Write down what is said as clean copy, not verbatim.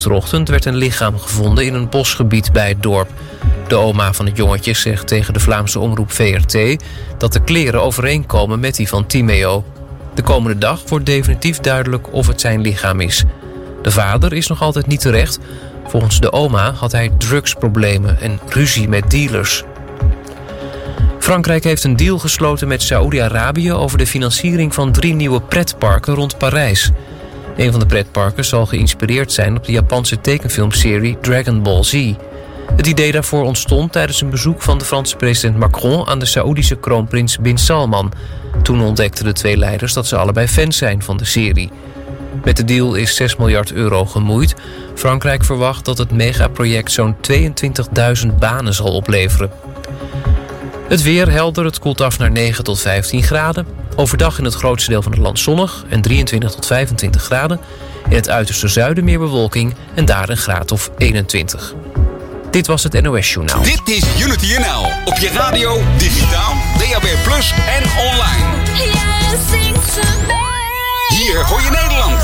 Gisterochtend werd een lichaam gevonden in een bosgebied bij het dorp. De oma van het jongetje zegt tegen de Vlaamse omroep VRT... dat de kleren overeenkomen met die van Timeo. De komende dag wordt definitief duidelijk of het zijn lichaam is. De vader is nog altijd niet terecht. Volgens de oma had hij drugsproblemen en ruzie met dealers. Frankrijk heeft een deal gesloten met Saoedi-Arabië... over de financiering van 3 nieuwe pretparken rond Parijs. Een van de pretparken zal geïnspireerd zijn op de Japanse tekenfilmserie Dragon Ball Z. Het idee daarvoor ontstond tijdens een bezoek van de Franse president Macron... aan de Saoedische kroonprins Bin Salman. Toen ontdekten de twee leiders dat ze allebei fans zijn van de serie. Met de deal is 6 miljard euro gemoeid. Frankrijk verwacht dat het megaproject zo'n 22.000 banen zal opleveren. Het weer helder, het koelt af naar 9 tot 15 graden. Overdag in het grootste deel van het land zonnig en 23 tot 25 graden. In het uiterste zuiden meer bewolking en daar een graad of 21. Dit was het NOS Journaal. Dit is Unity NL op je radio, digitaal, DAB+ en online.